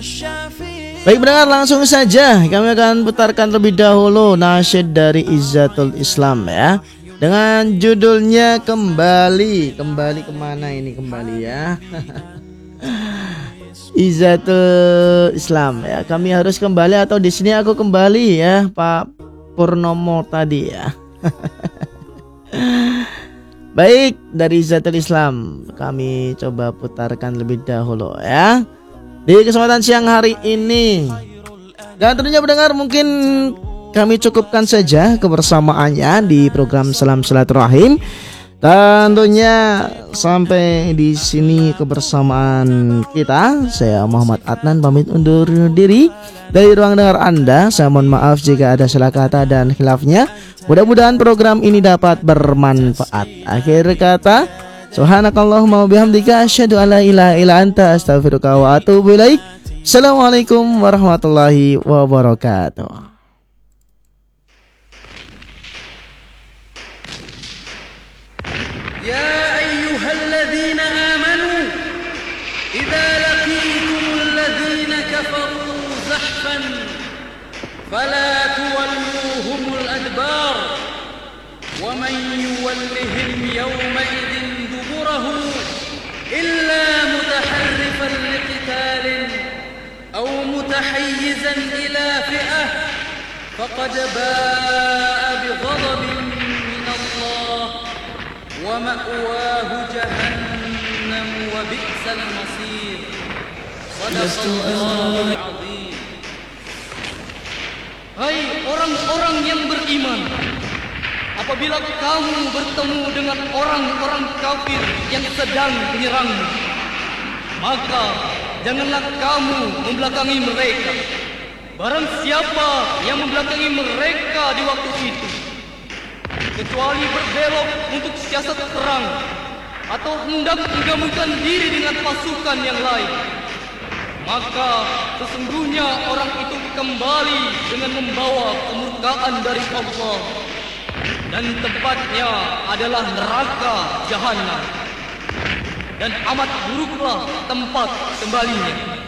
Baik pendengar, langsung saja kami akan putarkan terlebih dahulu nasyid dari Izzatul Islam ya, dengan judulnya Kembali. Kembali kemana ini kembali ya? Izzatul Islam ya. Kami harus kembali atau di sini aku kembali ya, Pak Purnomo tadi ya. Baik, dari Izzatul Islam kami coba putarkan lebih dahulu ya di kesempatan siang hari ini. Dan tentunya pendengar, mungkin kami cukupkan saja kebersamaannya di program Salam Silaturahim. Tentunya sampai di sini kebersamaan kita. Saya Muhammad Adnan pamit undur diri dari ruang dengar Anda. Saya mohon maaf jika ada salah kata dan khilafnya. Mudah-mudahan program ini dapat bermanfaat. Akhir kata, subhanakallahumma wa bihamdika asyhadu an la ilaha illa anta astaghfiruka wa atubu ilaik. Assalamualaikum warahmatullahi wabarakatuh. Ya ayyuhalladzina amanu idza laqitumul ladzina kafaru zahfan fala tuwalluhumul adbar wa man yuwallihim yawma idzin duburahu illa mutaharrifan liqitalin aw mutahayyizan ila fi'ah faqad ba'a bighadabin min Allah wa ma'wahu jahannam wa bi'sal masir. Shadaqallahul azim. Hai orang-orang yang beriman, apabila kamu bertemu dengan orang-orang kafir yang sedang menyerangmu, maka janganlah kamu membelakangi mereka. Barang siapa yang membelakangi mereka di waktu itu, kecuali berbelok untuk siasat perang atau hendak menggabungkan diri dengan pasukan yang lain, maka sesungguhnya orang itu kembali dengan membawa kemurkaan dari Allah, dan tempatnya adalah neraka jahanam, dan amat buruklah tempat kembalinya.